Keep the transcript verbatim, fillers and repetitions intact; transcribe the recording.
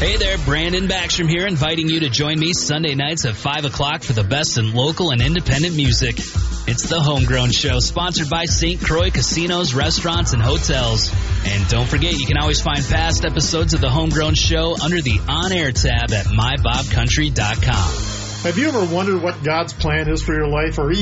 Hey there, Brandon Backstrom here, inviting you to join me Sunday nights at five o'clock for the best in local and independent music. It's the Homegrown Show, sponsored by Saint Croix Casinos, Restaurants, and Hotels. And don't forget, you can always find past episodes of the Homegrown Show under the On-Air tab at my bob country dot com. Have you ever wondered what God's plan is for your life, or